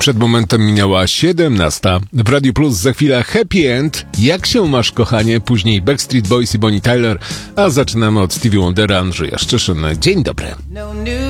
Przed momentem minęła 17. W Radio Plus za chwilę Happy End. Jak się masz, kochanie? Później Backstreet Boys i Bonnie Tyler. A zaczynamy od Stevie Wondera, Andrzeja Szczeszyn. Dzień dobry.